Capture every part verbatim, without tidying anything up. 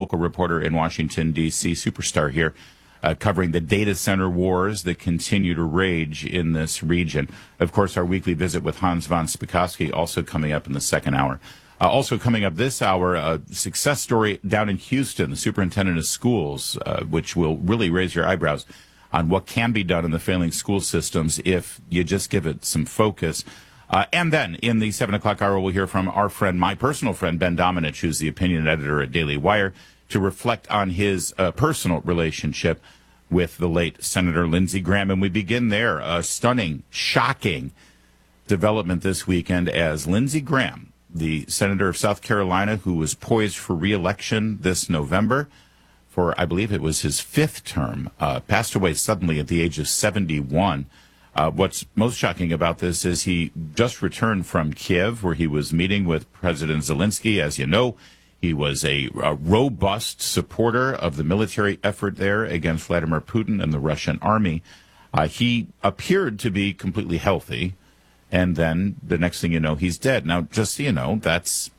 local reporter in Washington, D C, superstar here, uh, covering the data center wars that continue to rage in this region. Of course, our weekly visit with Hans von Spakovsky also coming up in the second hour. Uh, also coming up this hour, a success story down in Houston, the superintendent of schools, uh, which will really raise your eyebrows on what can be done in the failing school systems if you just give it some focus. Uh, and then in the seven o'clock hour, we'll hear from our friend, my personal friend, Ben Domenech, who's the opinion editor at Daily Wire, to reflect on his uh, personal relationship with the late Senator Lindsey Graham. And we begin there, a stunning, shocking development this weekend as Lindsey Graham, the senator of South Carolina who was poised for re-election this November for, I believe it was his fifth term, uh, passed away suddenly at the age of seventy-one. Uh, what's most shocking about this is he just returned from Kiev, where he was meeting with President Zelensky. As you know, he was a, a robust supporter of the military effort there against Vladimir Putin and the Russian army. Uh, he appeared to be completely healthy, and then the next thing you know, he's dead. Now, just so you know, that's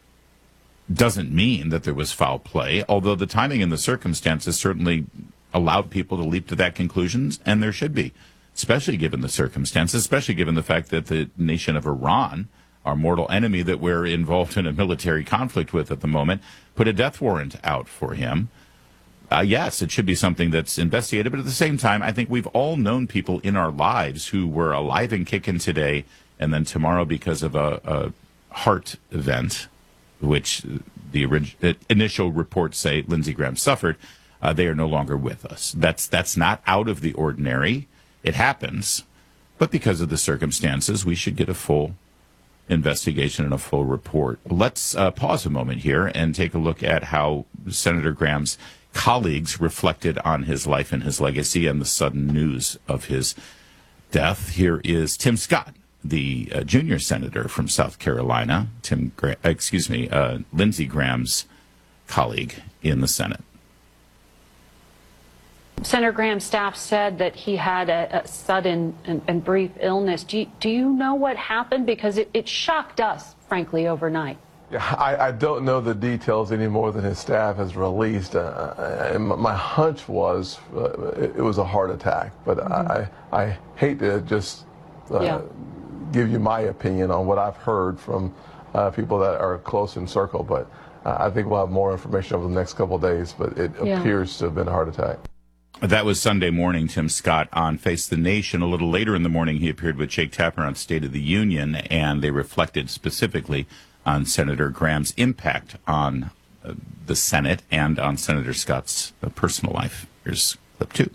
doesn't mean that there was foul play, although the timing and the circumstances certainly allowed people to leap to that conclusion, and there should be, especially given the circumstances, especially given the fact that the nation of Iran, our mortal enemy that we're involved in a military conflict with at the moment, put a death warrant out for him. Uh, yes, it should be something that's investigated, but at the same time, I think we've all known people in our lives who were alive and kicking today, and then tomorrow, because of a, a heart event, which the orig- initial reports say Lindsey Graham suffered, uh, they are no longer with us. That's that's not out of the ordinary. It happens, but because of the circumstances, we should get a full investigation and a full report. Let's uh, pause a moment here and take a look at how Senator Graham's colleagues reflected on his life and his legacy and the sudden news of his death. Here is Tim Scott, the uh, junior senator from South Carolina, Tim, Gra- excuse me, uh, Lindsey Graham's colleague in the Senate. Senator Graham's staff said that he had a, a sudden and, and brief illness. Do you, do you know what happened? Because it, it shocked us, frankly, overnight. Yeah, I, I don't know the details any more than his staff has released. Uh, and my hunch was uh, it, it was a heart attack, but mm-hmm. I, I hate to just uh, yeah. give you my opinion on what I've heard from uh, people that are close in circle, but uh, I think we'll have more information over the next couple of days, but it yeah. appears to have been a heart attack. That was Sunday morning, Tim Scott on Face the Nation. A little later in the morning, he appeared with Jake Tapper on State of the Union, and they reflected specifically on Senator Graham's impact on uh, the Senate and on Senator Scott's uh, personal life. Here's clip two.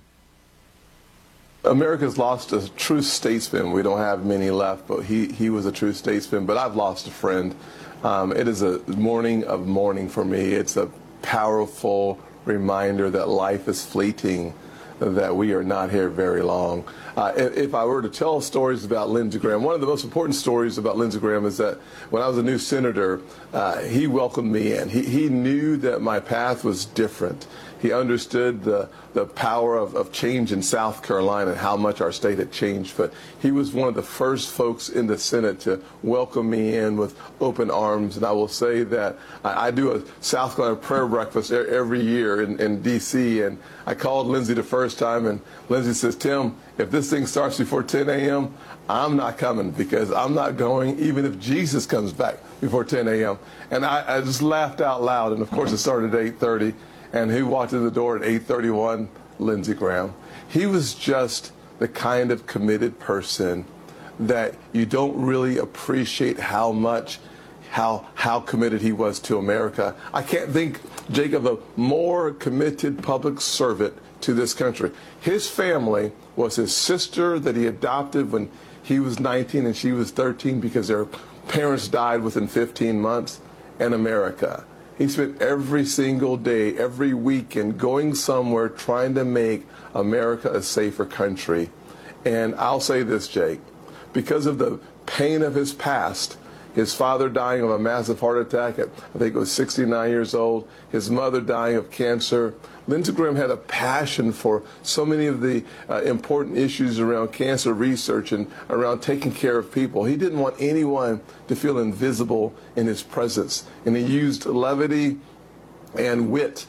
America's lost a true statesman. We don't have many left, but he, he was a true statesman. But I've lost a friend. Um, it is a morning of mourning for me. It's a powerful reminder that life is fleeting, that we are not here very long. Uh, if, if I were to tell stories about Lindsey Graham, one of the most important stories about Lindsey Graham is that when I was a new senator, uh, he welcomed me in. He, he knew that my path was different. He understood the, the power of, of change in South Carolina and how much our state had changed. But he was one of the first folks in the Senate to welcome me in with open arms. And I will say that I, I do a South Carolina prayer breakfast every year in, in D C And I called Lindsey the first time, and Lindsey says, Tim, if this thing starts before ten a.m., I'm not coming, because I'm not going even if Jesus comes back before ten a.m. And I, I just laughed out loud. And, of course, it started at eight thirty. And who walked in the door at eight thirty-one? Lindsey Graham. He was just the kind of committed person that you don't really appreciate how much, how how committed he was to America. I can't think, Jake, of a more committed public servant to this country. His family was his sister that he adopted when he was nineteen and she was thirteen because their parents died within fifteen months, and America. He spent every single day, every weekend going somewhere trying to make America a safer country. And I'll say this, Jake, because of the pain of his past, his father dying of a massive heart attack at, I think it was sixty-nine years old, his mother dying of cancer, Lindsey Graham had a passion for so many of the uh, important issues around cancer research and around taking care of people. He didn't want anyone to feel invisible in his presence. And he used levity and wit